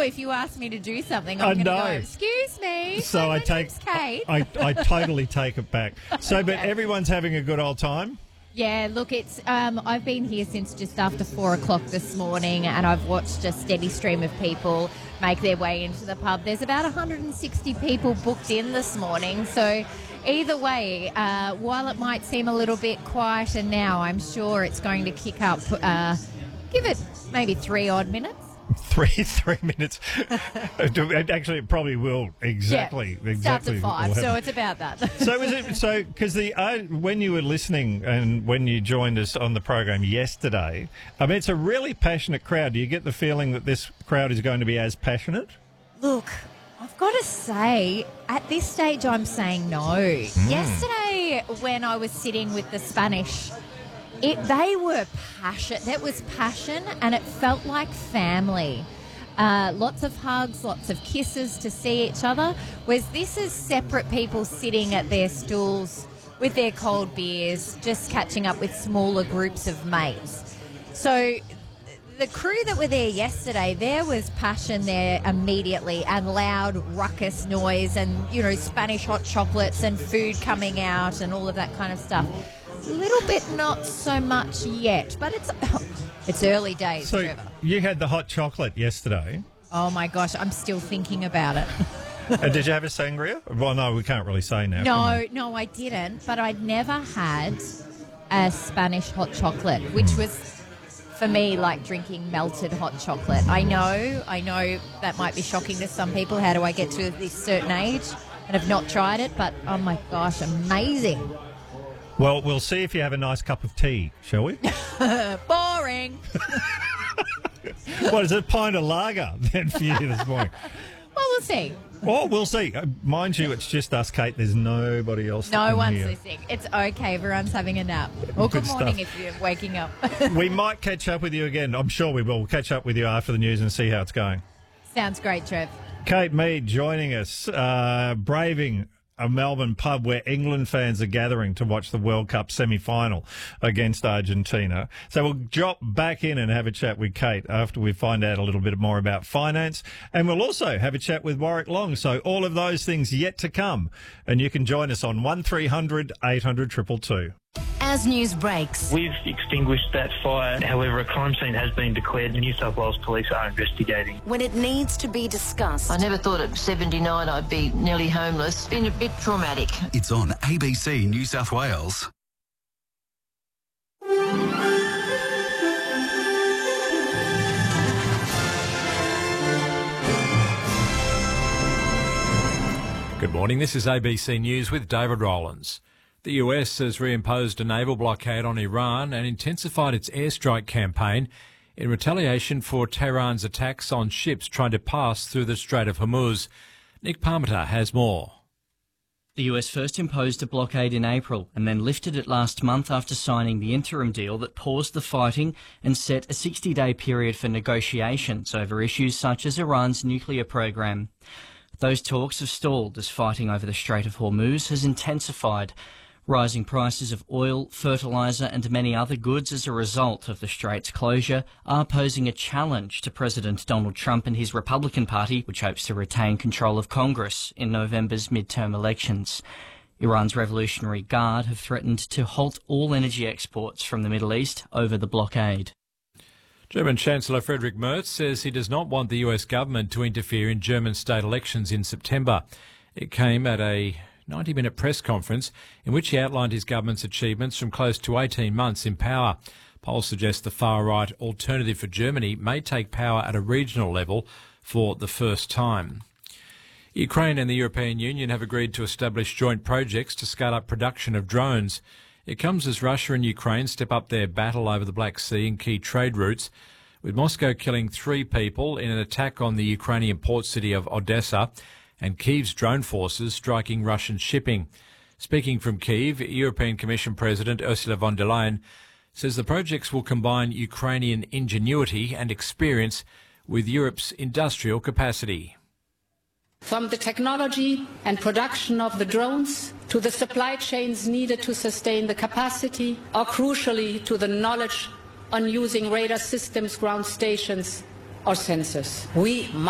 if you ask me to do something, I'm going to go, excuse me. So my name's Kate. I totally take it back. So, but everyone's having a good old time? Yeah, look, it's I've been here since just after 4 o'clock this morning, and I've watched a steady stream of people make their way into the pub. There's about 160 people booked in this morning, so either way, while it might seem a little bit quieter now, I'm sure it's going to kick up. Give it maybe 3 odd minutes. Three minutes. Actually, it probably will. Exactly. Starts at 5, so it's about that. So is it? So because when you were listening and when you joined us on the program yesterday, I mean, it's a really passionate crowd. Do you get the feeling that this crowd is going to be as passionate? Look, I've got to say, at this stage, I'm saying no. Yesterday, when I was sitting with the Spanish, they were passionate. That was passion, and it felt like family. Lots of hugs, lots of kisses to see each other. Whereas this is separate people sitting at their stools with their cold beers, just catching up with smaller groups of mates. So the crew that were there yesterday, there was passion there immediately, and loud ruckus noise, and, you know, Spanish hot chocolates and food coming out and all of that kind of stuff. A little bit not so much yet, but it's early days, So Trevor. you had the hot chocolate yesterday. Oh, my gosh, I'm still thinking about it. Did you have a sangria? Well, no, we can't really say now. No, I didn't, but I'd never had a Spanish hot chocolate, which was, for me, like drinking melted hot chocolate. I know that might be shocking to some people. How do I get to this certain age and have not tried it? But, oh, my gosh, amazing. Well, we'll see if you have a nice cup of tea, shall we? Boring. What is it, a pint of lager then for you this morning? Well, we'll see. Well, we'll see. Mind you, it's just us, Kate. There's nobody else. No one's here. listening. It's okay. Everyone's having a nap. Or good morning stuff. if you're waking up. We might catch up with you again. I'm sure we will. We'll catch up with you after the news and see how it's going. Sounds great, Trev. Kate Mead joining us, braving a Melbourne pub where England fans are gathering to watch the World Cup semi-final against Argentina. So we'll drop back in and have a chat with Kate after we find out a little bit more about finance. And we'll also have a chat with Warwick Long. So all of those things yet to come. And you can join us on 1300 800 222. As news breaks, We've extinguished that fire. However, a crime scene has been declared. The New South Wales Police are investigating. when it needs to be discussed. I never thought at 79 I'd be nearly homeless. It's been a bit traumatic. It's on ABC New South Wales. Good morning, this is ABC News with David Rowlands. The US has reimposed a naval blockade on Iran and intensified its airstrike campaign in retaliation for Tehran's attacks on ships trying to pass through the Strait of Hormuz. Nick Parmenter has more. The US first imposed a blockade in April and then lifted it last month after signing the interim deal that paused the fighting and set a 60-day period for negotiations over issues such as Iran's nuclear program. Those talks have stalled as fighting over the Strait of Hormuz has intensified. Rising prices of oil, fertiliser and many other goods as a result of the strait's closure are posing a challenge to President Donald Trump and his Republican Party, which hopes to retain control of Congress in November's midterm elections. Iran's Revolutionary Guard have threatened to halt all energy exports from the Middle East over the blockade. German Chancellor Friedrich Merz says he does not want the US government to interfere in German state elections in September. It came at a 90-minute press conference in which he outlined his government's achievements from close to 18 months in power. Polls suggest the far-right Alternative for Germany may take power at a regional level for the first time. Ukraine and the European Union have agreed to establish joint projects to scale up production of drones. It comes as Russia and Ukraine step up their battle over the Black Sea and key trade routes, with Moscow killing 3 people in an attack on the Ukrainian port city of Odessa and Kyiv's drone forces striking Russian shipping. Speaking from Kyiv, European Commission President Ursula von der Leyen says the projects will combine Ukrainian ingenuity and experience with Europe's industrial capacity. From the technology and production of the drones to the supply chains needed to sustain the capacity, or crucially to the knowledge on using radar systems, ground stations or sensors. We